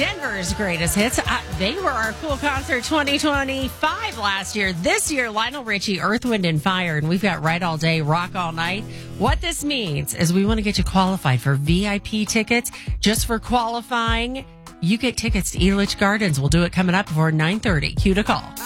Denver's greatest hits. They were our Cool Concert 2025 last year. This year, Lionel Richie, Earth, Wind, and Fire. And we've got Right All Day, Rock All Night. What this means is we want to get you qualified for VIP tickets. Just for qualifying, you get tickets to Elitch Gardens. We'll do it coming up before 9:30. Cue to call.